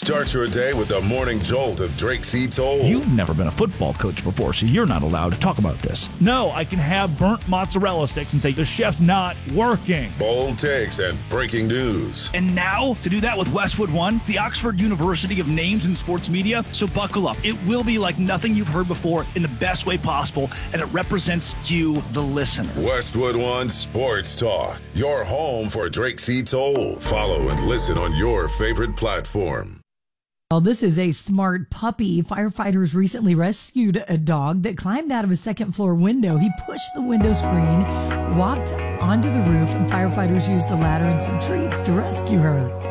Start your day with the morning jolt of Drake C. Toll. You've never been a football coach before, so you're not allowed to talk about this. No, I can have burnt mozzarella sticks and say the chef's not working. Bold takes and breaking news. And now, to do that with Westwood One, the Oxford University of names in sports media. So buckle up. It will be like nothing you've heard before in the best way possible, and it represents you, the listener. Westwood One Sports Talk, your home for Drake C. Toll. Follow and listen on your favorite platform. Well, this is a smart puppy. Firefighters recently rescued a dog that climbed out of a second-floor window. He pushed the window screen, walked onto the roof, and firefighters used a ladder and some treats to rescue her.